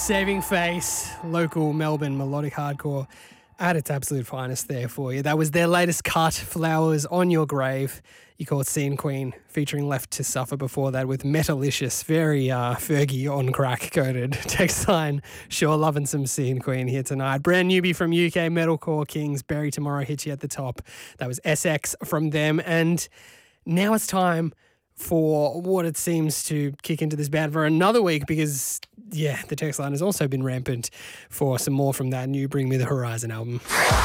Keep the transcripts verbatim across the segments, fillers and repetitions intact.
Saving Face, local Melbourne melodic hardcore at its absolute finest there for you. That was their latest cut, Flowers on Your Grave. You call it Scene Queen, featuring Left to Suffer before that with Metalicious, very uh, Fergie on crack coded text line. Sure loving some Scene Queen here tonight. Brand newbie from U K Metalcore Kings, Bury Tomorrow hit you at the top. That was S X from them. And now it's time for what it seems to kick into this band for another week because, yeah, the text line has also been rampant for some more from that new Bring Me the Horizon album.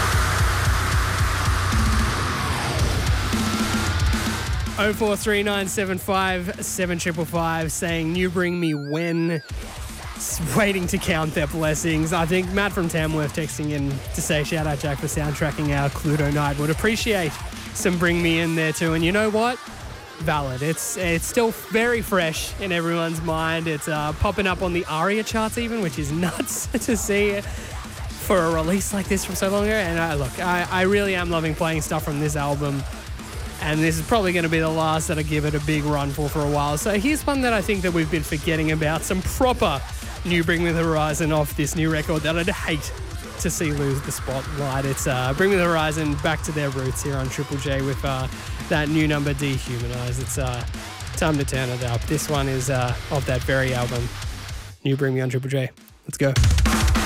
oh four three nine seven five seven five five saying new Bring Me when, waiting to count their blessings. I think Matt from Tamworth texting in to say shout out Jack for soundtracking our Cluedo night. Would appreciate some Bring Me in there too. And you know what? Valid. It's it's still very fresh in everyone's mind. It's uh, popping up on the ARIA charts even, which is nuts to see for a release like this from so long ago. And uh, look, I, I really am loving playing stuff from this album. And this is probably going to be the last that I give it a big run for for a while. So here's one that I think that we've been forgetting about. Some proper new Bring Me the Horizon off this new record that I'd hate to see lose the spotlight. It's uh, Bring Me the Horizon back to their roots here on Triple J with uh, that new number, Dehumanized. It's uh, time to turn it up. This one is uh, off that very album, New Bring Me on Triple J. Let's go.